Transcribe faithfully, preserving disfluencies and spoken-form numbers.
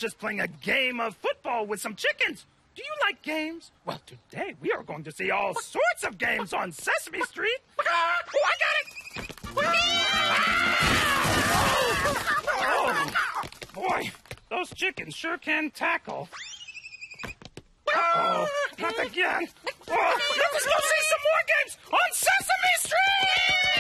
just playing a game of football with some chickens. Do you like games? Well, today we are going to see all sorts of games on Sesame Street. Oh, I got it! Oh, boy, those chickens sure can tackle. Uh-oh, not again. Oh, let's go see some more games on Sesame Street!